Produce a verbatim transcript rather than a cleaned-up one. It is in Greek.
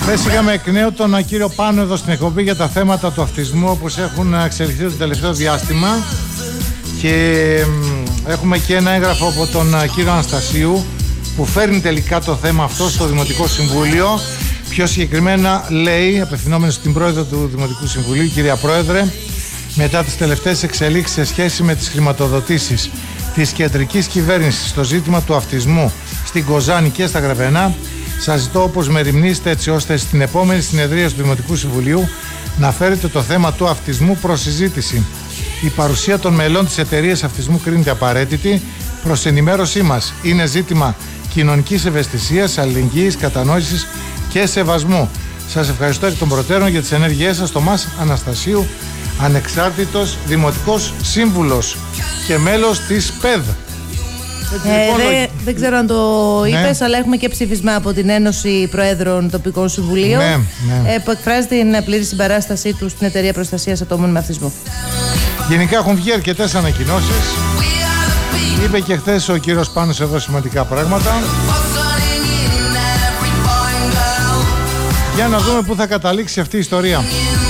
Χθες είχαμε εκ νέου τον κύριο Πάνο εδώ στην εκπομπή για τα θέματα του αυτισμού, όπως έχουν εξελιχθεί το τελευταίο διάστημα, και έχουμε και ένα έγγραφο από τον κύριο Αναστασίου που φέρνει τελικά το θέμα αυτό στο Δημοτικό Συμβούλιο. Πιο συγκεκριμένα λέει, απευθυνόμενος στην πρόεδρο του Δημοτικού Συμβουλίου: κυρία Πρόεδρε, μετά τις τελευταίες εξελίξεις σε σχέση με τις χρηματοδοτήσεις της κεντρικής κυβέρνησης στο ζήτημα του αυτισμού στην Κοζάνη και στα Γρεβενά, σας ζητώ όπως μεριμνήσετε έτσι ώστε στην επόμενη συνεδρία του Δημοτικού Συμβουλίου να φέρετε το θέμα του αυτισμού προς συζήτηση. Η παρουσία των μελών της εταιρείας αυτισμού κρίνεται απαραίτητη. Προς ενημέρωσή μας, είναι ζήτημα κοινωνικής ευαισθησίας, αλληλεγγύης, κατανόησης και σεβασμού. Σας ευχαριστώ εκ των προτέρων για τις ενέργειές σας. Τομάς Αναστασίου, ανεξάρτητος Δημοτικός Σύμβουλος και μέλος της ΠΕΔ. Ε, λοιπόν, δε, δεν ξέρω αν το είπες, ναι, αλλά έχουμε και ψήφισμα από την Ένωση Προέδρων Τοπικών Συμβουλίων, ναι, ναι, ε, που εκφράζει την πλήρη συμπαράστασή του στην Εταιρεία Προστασίας Ατόμων με Αυτισμό. Γενικά έχουν βγει αρκετές ανακοινώσεις. Είπε και χθες ο κύριος Πάνος εδώ σημαντικά πράγματα. Για να δούμε πού θα καταλήξει αυτή η ιστορία.